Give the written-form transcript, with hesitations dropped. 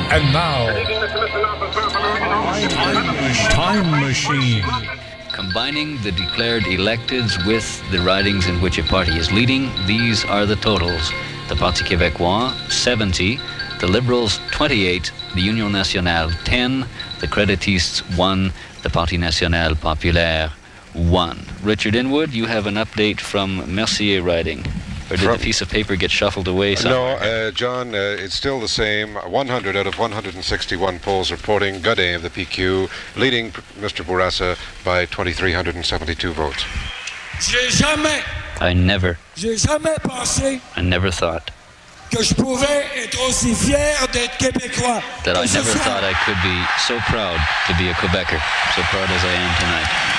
And now, Time Machine. Combining the declared electeds with the ridings in which a party is leading, these are the totals. The Parti Québécois, 70. The Liberals, 28. The Union Nationale, 10. The Créditistes, 1. The Parti National Populaire, 1. Richard Inwood, you have an update from Mercier riding. Or did the piece of paper get shuffled away somewhere? No, John, it's still the same. 100 out of 161 polls reporting Godin of the PQ leading Mr. Bourassa by 2,372 votes. I never thought que je pouvais être aussi fier d'être Québécois. that I never thought I could be so proud to be a Quebecer, so proud as I am tonight.